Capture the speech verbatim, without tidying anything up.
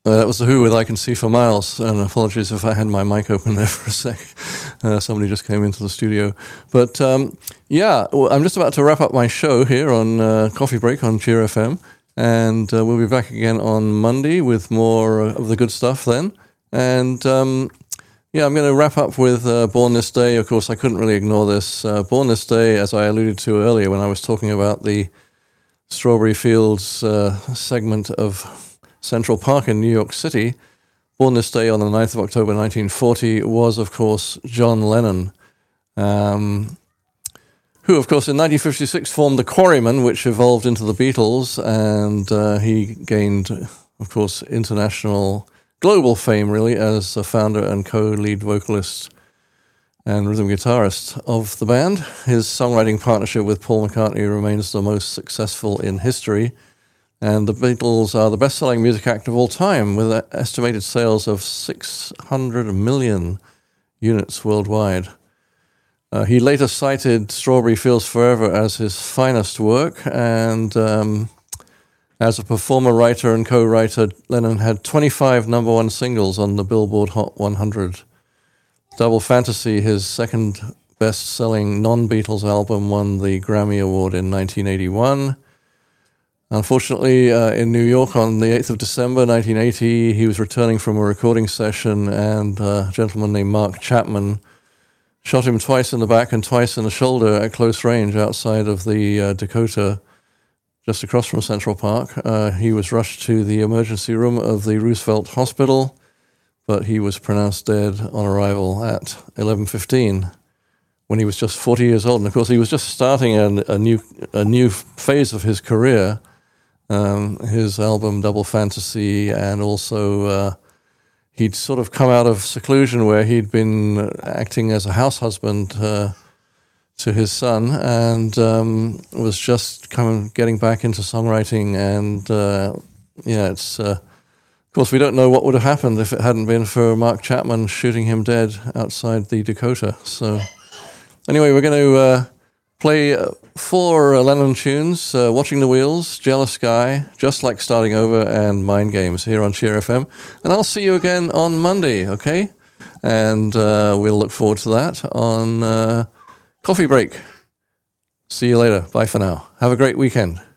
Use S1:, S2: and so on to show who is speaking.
S1: Uh, that was The Who with I Can See for Miles, and apologies if I had my mic open there for a sec. Uh, somebody just came into the studio. But um, yeah, well, I'm just about to wrap up my show here on uh, Coffee Break on Cheer F M, and uh, we'll be back again on Monday with more of the good stuff then. And um, yeah, I'm going to wrap up with uh, Born This Day. Of course, I couldn't really ignore this. Uh, Born This Day, as I alluded to earlier when I was talking about the Strawberry Fields uh, segment of Central Park in New York City, Born This Day on the ninth of October nineteen forty was, of course, John Lennon, um, who, of course, in nineteen fifty-six formed the Quarrymen, which evolved into the Beatles, and uh, he gained, of course, international, global fame, really, as a founder and co-lead vocalist and rhythm guitarist of the band. His songwriting partnership with Paul McCartney remains the most successful in history. And the Beatles are the best-selling music act of all time, with estimated sales of six hundred million units worldwide. Uh, he later cited Strawberry Fields Forever as his finest work, and um, as a performer, writer, and co-writer, Lennon had twenty-five number one singles on the Billboard Hot one hundred. Double Fantasy, his second best-selling non-Beatles album, won the Grammy Award in nineteen eighty-one. Unfortunately, uh, in New York on the eighth of December nineteen eighty, he was returning from a recording session, and uh, a gentleman named Mark Chapman shot him twice in the back and twice in the shoulder at close range outside of the uh, Dakota, just across from Central Park. Uh, he was rushed to the emergency room of the Roosevelt Hospital, but he was pronounced dead on arrival at eleven fifteen. When he was just forty years old. And of course, he was just starting a, a new a new phase of his career. Um, his album Double Fantasy, and also uh, he'd sort of come out of seclusion where he'd been acting as a house husband uh, to his son, and um, was just coming getting back into songwriting. And uh, yeah, it's uh, of course we don't know what would have happened if it hadn't been for Mark Chapman shooting him dead outside the Dakota. So anyway, we're going to uh, play uh, four uh, Lennon tunes, uh, Watching the Wheels, Jealous Guy, Just Like Starting Over, and Mind Games here on Cheer F M. And I'll see you again on Monday, okay? And uh, we'll look forward to that on uh, Coffee Break. See you later. Bye for now. Have a great weekend.